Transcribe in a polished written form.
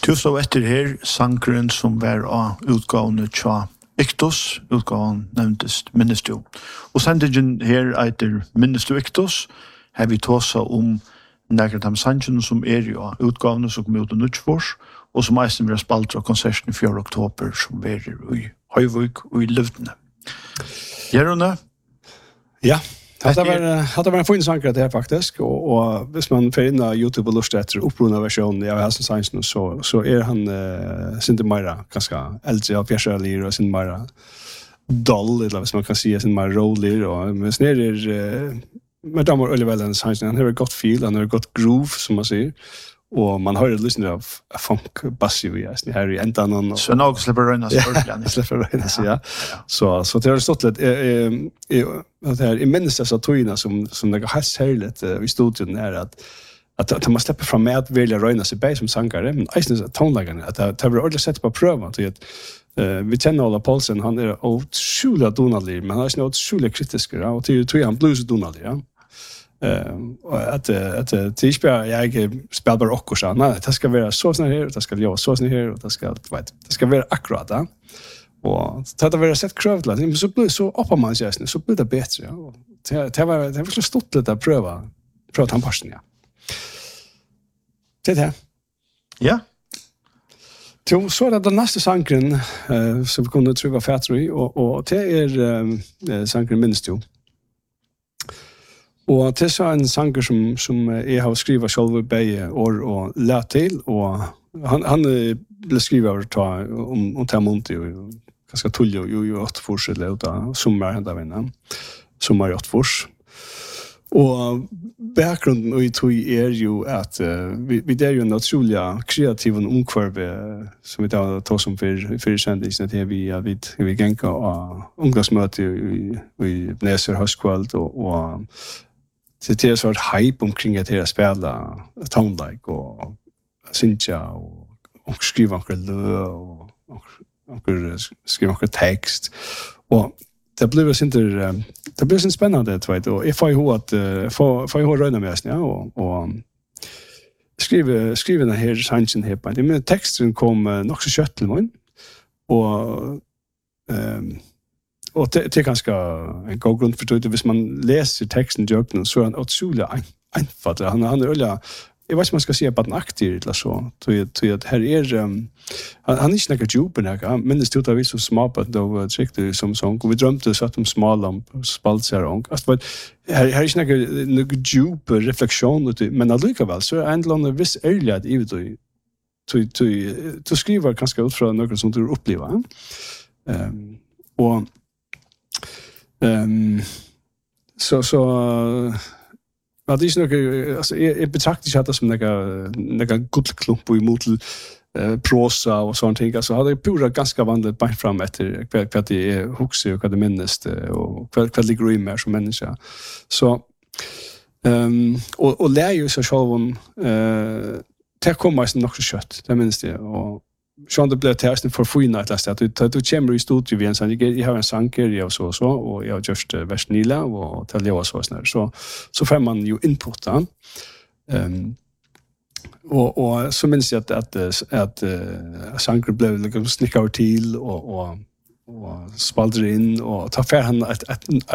Du så etter her sangren som var av utgavene tja Iktos, utgaven nevntes Minnes du. Og sendingen her etter Minnes du Iktos, har vi tåsa om nærkert av sangren som jo utgavene som kom ut av Nutsfors, og som eisen vil ha spalt av konserten i 4. oktober som var i Høyvøk og i Løvdene. Gjerone? Ja. Det var en fin sanger det her faktisk, og hvis man får inn av YouTube og lust etter opprunna versjonen av Helsen Science, så han Sinte Meira ganske eldre av Fjersalir og Sinte Meira dull, eller hvis man kan si Sinte Meira roller, og mens med damer øyelig vel enn Science, han har et godt feel, han har et godt groove, som man sier, og man har lyssnar av funk bassi vi här i ändan och så något släpper röna så ja. Så det har stått lite det här i minst dessa tojerna som det har särskilt i studion är att man släpper fram med att vilja röna sig bäst som sångare, men eisen tonläggarna att det har aldrig sett på pröva att vi känner Ola Paulsen, han är otroligt donalig, men han är otroligt kritisk och tror han blues donalig, ja. Och att tidsspel jag spelar bara och så nej det ska vara så sån här det ska göra så sån här och det ska vara akkurat då och det vara sett krövt men så blir så uppa man just så blir det bättre och det var så stort lite att pröva han passen ja det här ja så är det den nästa sankren som vi kunde trycka fätri och det är sankren Minnes du. Og det er en sanger som jeg har skrivet selv begge år og lært til, og han ble skrivet om Tamonti og ganske tullig og jo 8 fors eller ut av sommer enda vinner, sommer i 8 fors. Og bakgrunden i tog jo at vi er jo en utrolig kreativ omkvarve som vi tar som for kjendisene til vi genka av ungdomsmøte i Neser Høskvald og det är så ett hype omkring att det spela tonlike och synja och skriva och skriva text och det blev så spännande det vet och if I hot röna med ja och skriva den här sanchen här på men texten kom nog så kött till mig och det är ganska en god grund för det hvis man läser texten jöknen så är han otroligt einfall han är öliga jag vet inte man ska säga på den aktiv eller så tror jag här är han är inte några djupa men det stod vi så smart att då tyckte som sång och vi drömde så att de smallamp spaltsar och alltså här är inte några djupa reflektion men allikevel så är ändå en viss ärlighet i det du skriver ganska ut från något som du upplever och så ja, det är nog alltså jag betraktar det som några guldklump i motel prosa och sånt ting alltså hade pura ganska vandrat bara fram efter vad det är huxi och vad det minst och vad ligger i mer som människa så och lär ju så själv det kommer ju nog så kött det minst det och Sean det blev testen för fina att läsa att du kommer i studio vi en sån jag har en sanger och så och jag just versnila och till jag så så får man ju input och så minns jag att sanger blev liksom snickar till och spalter in och tar för han ett